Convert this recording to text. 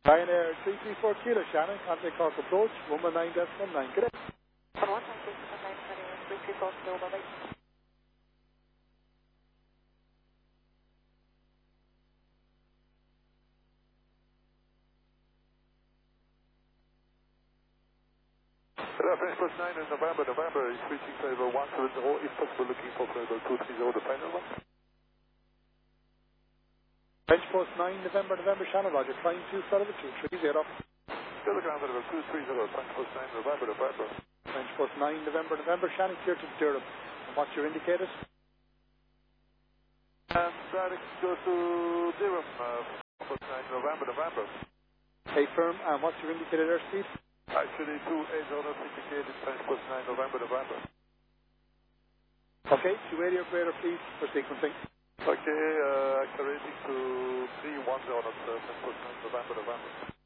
Ryanair 334 Kilo Shannon, contact Cork approach, 119.19, good day. 334 Kilo, bye-bye. French plus 9 in November is reaching flavor 170, if possible looking for flavor 230, the final one. French post 9 November Shannon, Roger, flying 2 230. Telegram level 230, French plus 9 November. French post 9 November Shannon, clear to Durham. And what's your indicated? And direct go to Durham, plus 9 November. Okay, firm, and what's your indicated airspeed? Actually 28 indicated, French plus 9 November. Okay, 280 or greater please for sequencing. Okay, accelerating to 310 knots, French plus 9 November.